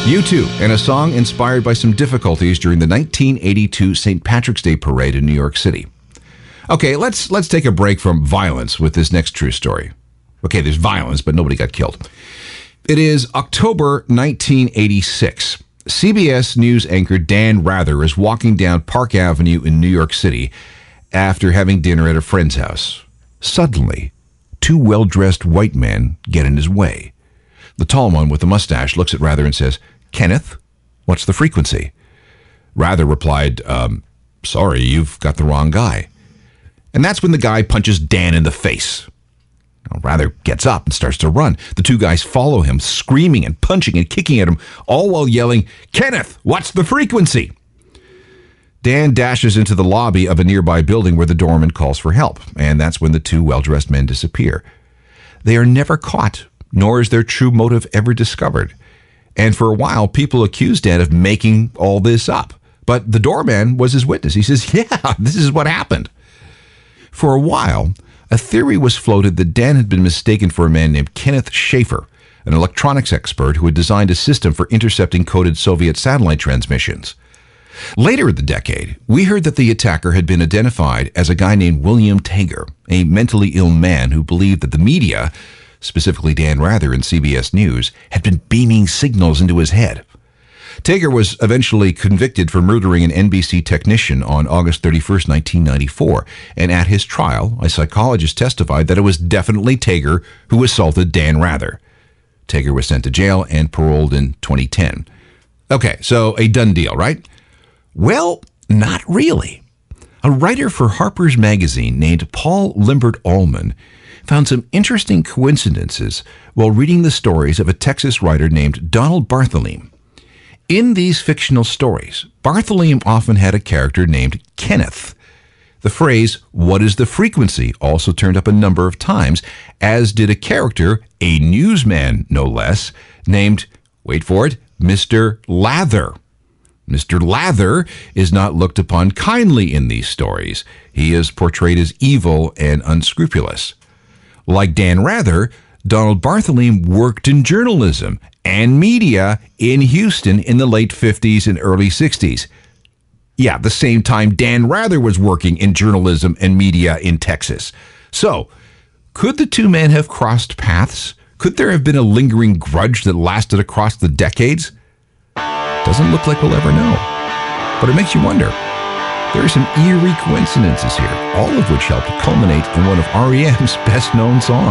U2, and a song inspired by some difficulties during the 1982 St. Patrick's Day Parade in New York City. Okay, let's take a break from violence with this next true story. Okay, there's violence, but nobody got killed. It is October 1986. CBS News anchor Dan Rather is walking down Park Avenue in New York City after having dinner at a friend's house. Suddenly, two well-dressed white men get in his way. The tall one with the mustache looks at Rather and says, "Kenneth, what's the frequency?" Rather replied, "Sorry, you've got the wrong guy." And that's when the guy punches Dan in the face. Rather gets up and starts to run. The two guys follow him, screaming and punching and kicking at him, all while yelling, "Kenneth, what's the frequency?" Dan dashes into the lobby of a nearby building where the doorman calls for help, and that's when the two well-dressed men disappear. They are never caught, nor is their true motive ever discovered. And for a while, people accused Dan of making all this up. But the doorman was his witness. He says, "Yeah, this is what happened." For a while, a theory was floated that Dan had been mistaken for a man named Kenneth Schaefer, an electronics expert who had designed a system for intercepting coded Soviet satellite transmissions. Later in the decade, we heard that the attacker had been identified as a guy named William Tager, a mentally ill man who believed that the media, specifically Dan Rather and CBS News, had been beaming signals into his head. Tager was eventually convicted for murdering an NBC technician on August 31st, 1994, and at his trial, a psychologist testified that it was definitely Tager who assaulted Dan Rather. Tager was sent to jail and paroled in 2010. Okay, so a done deal, right? Well, not really. A writer for Harper's Magazine named Paul Limbert-Allman found some interesting coincidences while reading the stories of a Texas writer named Donald Barthelme. In these fictional stories, Barthelme often had a character named Kenneth. The phrase, "What is the frequency?" also turned up a number of times, as did a character, a newsman no less, named, wait for it, Mr. Lather. Mr. Lather is not looked upon kindly in these stories. He is portrayed as evil and unscrupulous. Like Dan Rather, Donald Barthelme worked in journalism and media in Houston in the late 50s and early 60s. Yeah, the same time Dan Rather was working in journalism and media in Texas. So, could the two men have crossed paths? Could there have been a lingering grudge that lasted across the decades? Doesn't look like we'll ever know. But it makes you wonder. There are some eerie coincidences here, all of which helped culminate in one of REM's best-known songs.